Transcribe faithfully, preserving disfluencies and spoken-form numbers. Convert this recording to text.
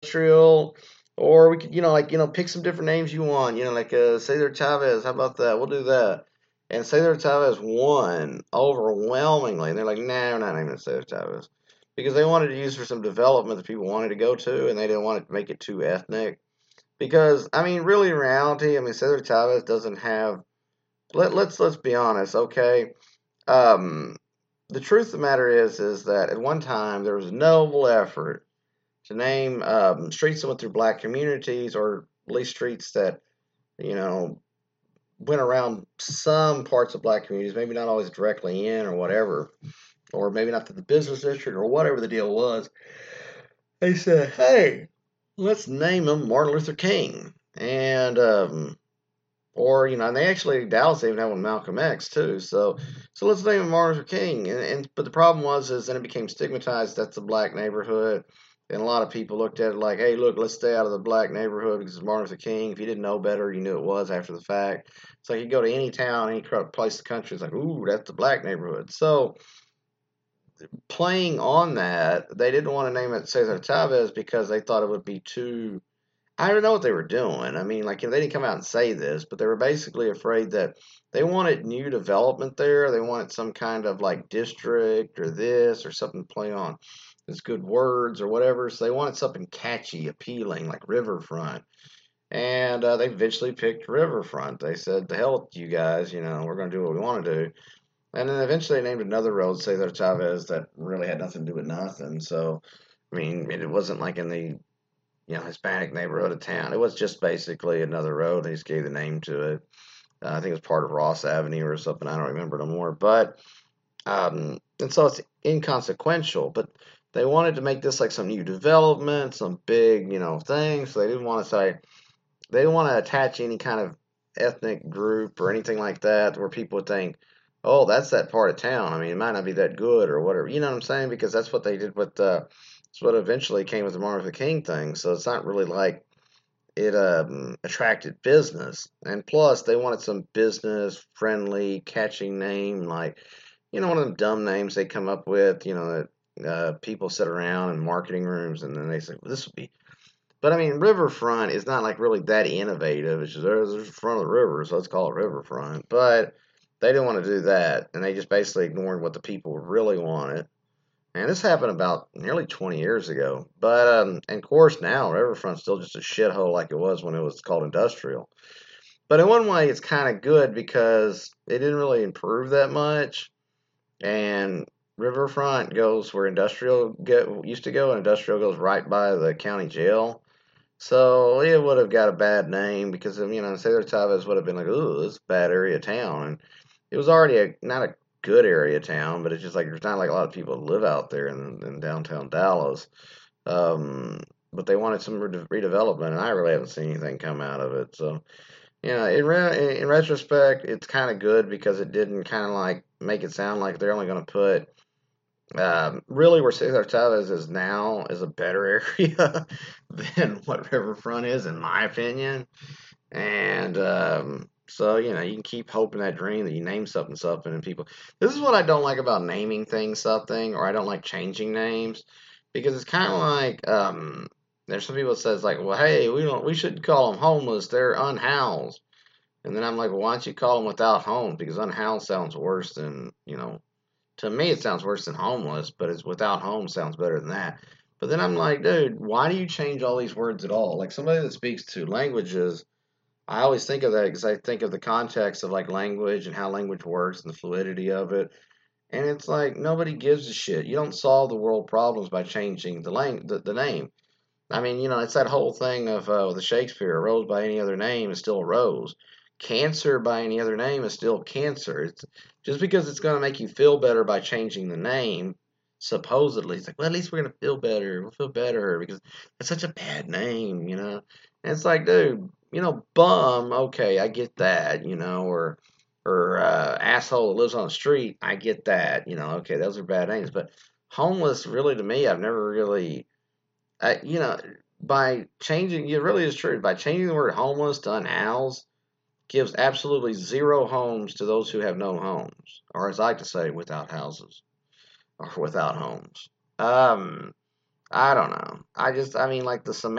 industrial, or we could, you know, like, you know, pick some different names you want. You know, like uh, Cesar Chavez. How about that? We'll do that. And Cesar Chavez won overwhelmingly. And they're like, nah, we're not naming it Cesar Chavez. Because they wanted to use for some development that people wanted to go to, and they didn't want to make it too ethnic. Because, I mean, really, in reality, I mean, Cesar Chavez doesn't have. Let, let's let's be honest, okay? Um, the truth of the matter is, is that at one time there was a noble effort to name um, streets that went through black communities, or at least streets that, you know, went around some parts of black communities, maybe not always directly in or whatever, or maybe not to the business district or whatever the deal was. They said, hey, let's name him Martin Luther King. And, um, or, you know, and they actually, Dallas even had one Malcolm X too. So, so let's name him Martin Luther King. And, and, but the problem was, is then it became stigmatized. That's a black neighborhood. And a lot of people looked at it like, hey, look, let's stay out of the black neighborhood because it's Martin Luther King. If you didn't know better, you knew it was after the fact. It's like you go to any town, any place in the country, it's like, ooh, that's the black neighborhood. So, playing on that, they didn't want to name it Cesar Chavez because they thought it would be too. I don't know what they were doing. I mean, like, you know, they didn't come out and say this, but they were basically afraid that they wanted new development there. They wanted some kind of like district or this or something to play on these good words or whatever. So they wanted something catchy, appealing, like Riverfront. And uh, they eventually picked Riverfront. They said, "The hell with you guys, you know, we're going to do what we want to do." And then eventually they named another road, Cesar Chavez, that really had nothing to do with nothing. So, I mean, it wasn't like in the, you know, Hispanic neighborhood of town. It was just basically another road. They just gave the name to it. Uh, I think it was part of Ross Avenue or something. I don't remember no more. But, um, and so it's inconsequential. But they wanted to make this like some new development, some big, you know, thing. So they didn't want to say, they didn't want to attach any kind of ethnic group or anything like that where people would think, oh, that's that part of town. I mean, it might not be that good or whatever. You know what I'm saying? Because that's what they did with uh, that's what eventually came with the Martin Luther King thing. So it's not really like it um, attracted business. And plus, they wanted some business friendly, catching name, like, you know, one of them dumb names they come up with, you know, that uh, people sit around in marketing rooms and then they say, well, this would be. But I mean, Riverfront is not like really that innovative. It's just there's, there's the front of the river, so let's call it Riverfront. But they didn't want to do that, and they just basically ignored what the people really wanted. And this happened about nearly twenty years ago. But um, and of course now Riverfront's still just a shithole like it was when it was called industrial. But in one way, it's kind of good because it didn't really improve that much. And Riverfront goes where industrial get, used to go, and industrial goes right by the county jail. So it would have got a bad name because of, you know, Cesar Chavez would have been like, ooh, this is a bad area of town. And it was already a not a good area of town, but it's just like there's not like a lot of people live out there in, in downtown Dallas. Um, but they wanted some rede- redevelopment, and I really haven't seen anything come out of it. So, you know, in, re- in retrospect, it's kind of good because it didn't kind of like make it sound like they're only going to put um, really, where Cesar Chavez is now is a better area than what Riverfront is, in my opinion. And um, so, you know, you can keep hoping that dream that you name something something, and people. This is what I don't like about naming things something, or I don't like changing names, because it's kind of like um, there's some people that says like, well, hey, we don't, we shouldn't call them homeless. They're unhoused. And then I'm like, well, why don't you call them without homes? Because unhoused sounds worse than, you know, to me, it sounds worse than homeless, but it's without home sounds better than that. But then I'm like, dude, why do you change all these words at all? Like somebody that speaks two languages, I always think of that because I think of the context of like language and how language works and the fluidity of it. And it's like nobody gives a shit. You don't solve the world problems by changing the lang- the, the name. I mean, you know, it's that whole thing of uh, the Shakespeare, a rose by any other name is still a rose. Cancer by any other name is still cancer. It's just because it's going to make you feel better by changing the name, supposedly. It's like, well, at least we're going to feel better. We'll feel better because it's such a bad name, you know? And it's like, dude, you know, bum, okay, I get that, you know, or or uh, asshole that lives on the street, I get that, you know, okay, those are bad names. But homeless, really, to me, I've never really I, you know, by changing, it really is true. By changing the word homeless to unhoused gives absolutely zero homes to those who have no homes, or as I like to say, without houses or without homes. Um, I don't know. I just, I mean, like the